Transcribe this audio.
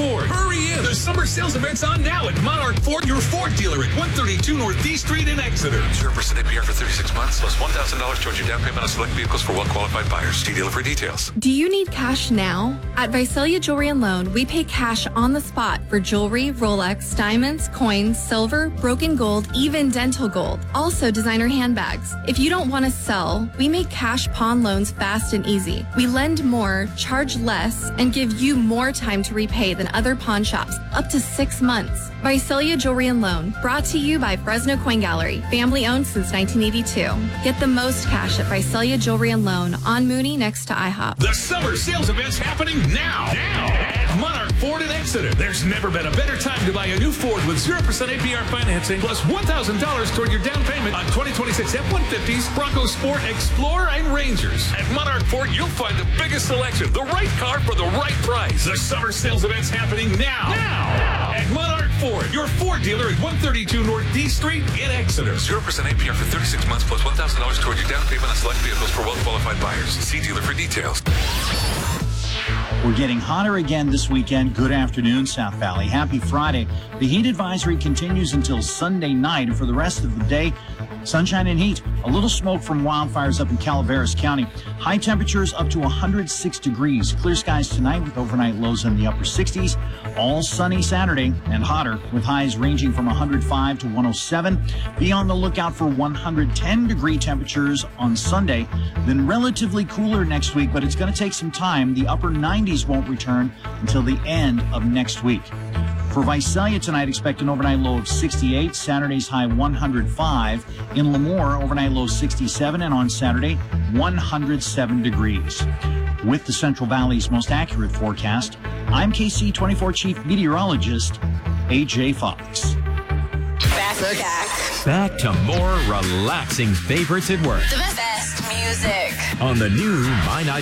Ford. Hurry in. The summer sales event's on now at Monarch Ford, your Ford dealer at 132 North D Street in Exeter. 0% APR for 36 months, plus $1,000 towards your down payment on select vehicles for well-qualified buyers. See dealer for details. Do you need cash now? At Visalia Jewelry and Loan, we pay cash on the spot for jewelry, Rolex, diamonds, coins, silver, broken gold, even dental gold. Also designer handbags. If you don't want to sell, we make cash pawn loans fast and easy. We lend more, charge less, and give you more time to repay than other pawn shops, up to 6 months. Visalia Jewelry and Loan, brought to you by Fresno Coin Gallery, family owned since 1982. Get the most cash at Visalia Jewelry and Loan on Mooney next to IHOP. The summer sales event's happening now at Monarch Ford in Exeter. There's never been a better time to buy a new Ford with 0% APR financing plus $1,000 toward your down payment on 2026 F-150s, Bronco Sport, Explorer, and Rangers. At Monarch Ford, you'll find the biggest selection, the right car for the right price. The summer sales event's happening now at Monarch Ford, your Ford dealer at 132 North D Street in Exeter. 0% APR for 36 months, plus $1,000 toward your down payment on select vehicles for well-qualified buyers. See dealer for details. We're getting hotter again this weekend. Good afternoon, South Valley. Happy Friday. The heat advisory continues until Sunday night, and for the rest of the day, sunshine and heat. A little smoke from wildfires up in Calaveras County. High temperatures up to 106 degrees. Clear skies tonight with overnight lows in the upper 60s. All sunny Saturday and hotter with highs ranging from 105 to 107. Be on the lookout for 110-degree temperatures on Sunday. Then relatively cooler next week, but it's going to take some time. The upper 90s won't return until the end of next week. For Visalia tonight, expect an overnight low of 68, Saturday's high 105. In Lemoore, overnight low 67, and on Saturday, 107 degrees. With the Central Valley's most accurate forecast, I'm KC24 Chief Meteorologist, A.J. Fox. Back to more relaxing favorites at work. The best music. On the new My 90.